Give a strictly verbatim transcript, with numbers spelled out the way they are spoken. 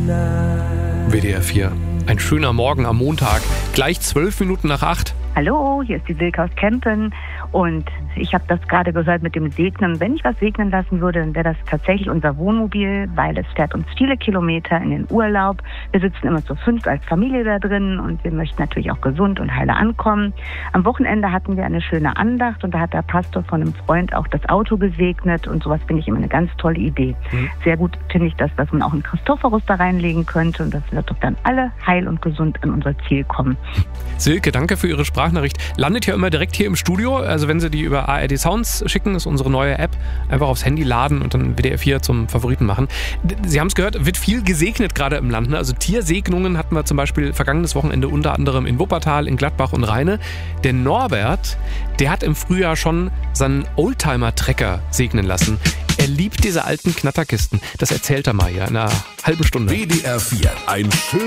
W D R vier. Ein schöner Morgen am Montag. Gleich zwölf Minuten nach acht. Hallo, hier ist die Silke aus Kempen und ich habe das gerade gehört mit dem Segnen. Wenn ich was segnen lassen würde, dann wäre das tatsächlich unser Wohnmobil, weil es fährt uns viele Kilometer in den Urlaub. Wir sitzen immer zu fünf als Familie da drin und wir möchten natürlich auch gesund und heile ankommen. Am Wochenende hatten wir eine schöne Andacht und da hat der Pastor von einem Freund auch das Auto gesegnet und sowas finde ich immer eine ganz tolle Idee. Mhm. Sehr gut finde ich das, dass man auch einen Christophorus da reinlegen könnte und dass wir doch dann alle heil und gesund an unser Ziel kommen. Silke, danke für Ihre Sprachnachricht. Landet ja immer direkt hier im Studio. Also wenn Sie die über A R D Sounds schicken, ist unsere neue App. Einfach aufs Handy laden und dann W D R vier zum Favoriten machen. Sie haben es gehört, wird viel gesegnet gerade im Land. Ne? Also Tiersegnungen hatten wir zum Beispiel vergangenes Wochenende unter anderem in Wuppertal, in Gladbach und Rheine. Der Norbert, der hat im Frühjahr schon seinen Oldtimer-Trecker segnen lassen. Er liebt diese alten Knatterkisten. Das erzählt er mal hier in einer halben Stunde. W D R vier, ein schön